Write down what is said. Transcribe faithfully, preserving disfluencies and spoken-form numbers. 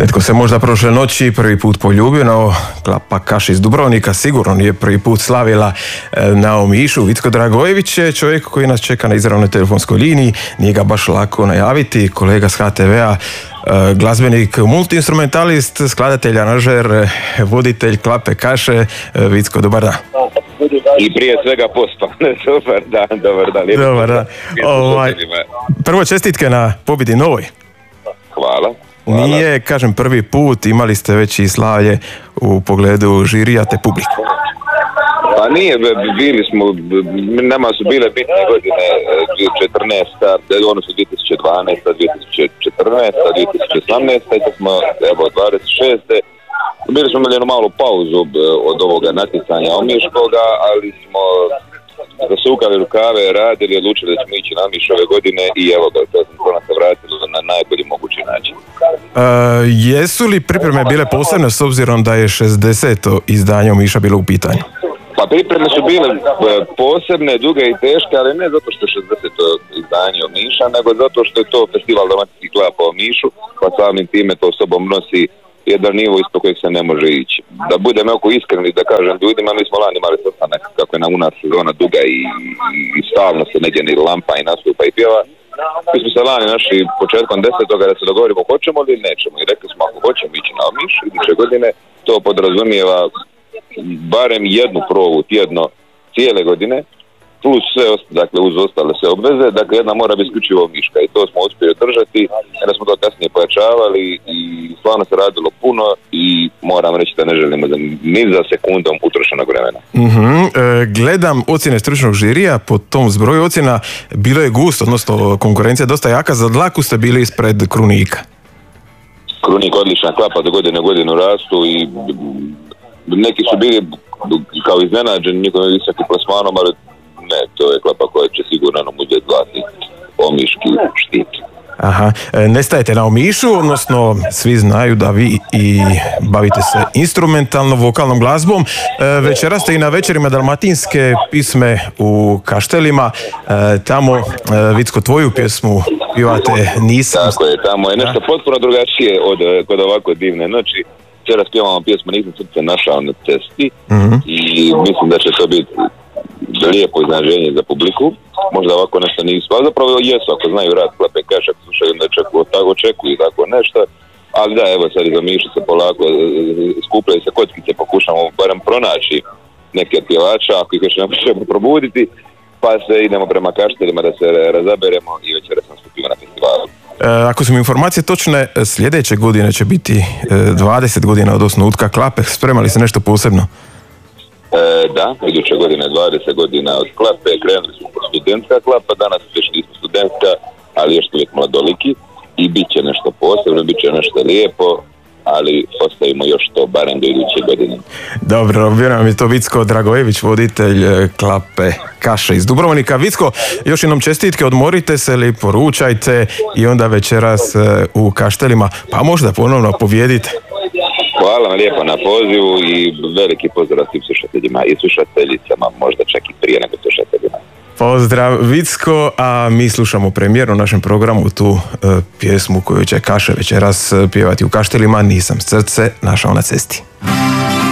Netko se možda prošle noći prvi put poljubio, no klapa Kaš iz Dubrovnika sigurno nije prvi put slavila na Omišu. Vicko Dragojević je čovjek koji nas čeka na izravnoj telefonskoj liniji, nije ga baš lako najaviti, kolega s ha te vea, glazbenik, multiinstrumentalist, skladatelj, aranžer, voditelj klape Kaše. Vicko, dobar dan. I prije svega posto. Dobar dan, dobar dan. Lijepo. Dobar dan. Ovaj, prvo čestitke na pobjedi novoj. Hvala. Hvala. Nije, kažem, prvi put, imali ste već i slavlje u pogledu žirija te publike. Pa nije, bili smo, nama su bile bitne godine dvije tisuće četrnaesta, odnosno dvije tisuće dvanaesta, dvije tisuće četrnaesta, dvije tisuće osamnaesta i sad smo, evo, dvadeset šeste. Bili smo imali jednu malu pauzu od ovoga natjecanja omiškoga, ali smo zasukali rukave, radili, odlučili da ćemo ići na Omiš ove godine i evo ga, to smo nas se vratili na najbolji mogući način. E, jesu li pripreme bile posebne s obzirom da je šezdeseto izdanje Omiša bilo u pitanju? Pa pripreme su bile posebne, duge i teške, ali ne zato što je šezdeseto izdanje Omiša, nego zato što je to festival dalmatinskih klapa o Omišu, pa samim time to sobom nosi jedan nivo ispod kojeg se ne može ići. Da budem oko iskren i da kažem ljudima, mi smo lani imali sastanak kako je na u nas sezona duga i, i stalno se negdje ni lampa i nastupa i pjeva. Mi smo se lani našli početkom desetoga da se dogovorimo hoćemo li nećemo i rekli smo ako hoćemo ići na Omiš iduće godine, to podrazumijeva barem jednu probu tjedno cijele godine, plus sve, dakle uz ostale sve obveze, dakle jedna mora biti isključivo Omiška i to smo uspjeli držati, jer smo to kasnije pojačavali i stvarno se radilo puno i moram reći da ne želimo da ni za sekundom utrošenog vremena. Mm-hmm. E, gledam ocjene stručnog žirija, po tom zbroju ocjena bilo je gusto, odnosno konkurencija dosta jaka, za dlaku ste bili ispred Krunika. Krunik odlična klapa, do godine u godinu rastu i neki su bili kao iznenađeni njihovim visokim plasmanom, ali ne, to je klapa koja će sigurno nam uzeti zlatni omiški štit. Aha, ne stajete na Omišu, odnosno svi znaju da vi i bavite se instrumentalno vokalnom glazbom. Večeras ste i na večerima dalmatinske pisme u Kaštelima. Tamo, Vicko, tvoju pjesmu pivate Nisam. Tako je, tamo je nešto potpuno drugačije od kod ovako divne noći. Včeras pjevamo pjesmu Nisam srce našao na cesti mm-hmm. i mislim da će to biti lijepo iznenađenje za publiku. Možda ovako nešto nisu, ali zapravo jesu ako znaju rad klape Kaš, ako slušaju da tako očekuju tako nešto. Ali da, evo sad iz Omiša se polako skupljaju se kockice, pokušamo barem pronaći neke od pjevača, ako ih još ne možemo probuditi, pa se idemo prema Kaštelima da se razaberemo i večeras nastupimo na festivalu. E, ako su mi informacije točne, sljedeće godine će biti e, dvadeset godina od osnutka klape. Spremali se nešto posebno? E, da, iduće godine dvadeset godina od klape, krenuli smo studentska klapa, danas već nismo studentska, ali još uvijek mladoliki i bit će nešto posebno, bit će nešto lijepo, ali ostavimo još to barem do iduće godine. Dobro, vjerujem je to Vicko Dragojević, voditelj klape Kaše iz Dubrovnika. Vicko, još jednom čestitke, odmorite se li, poručajte i onda večeras u Kaštelima, pa možda ponovno pobijedite. Hvala vam lijepo na pozivu i veliki pozdrav svim slušateljima i slušateljicama, možda čak i prije nego slušateljima. Pozdrav Vicko, a mi slušamo premijerno u našem programu tu uh, pjesmu koju će Kaše večeras pjevati u Kaštelima, Nisam srce našao na cesti.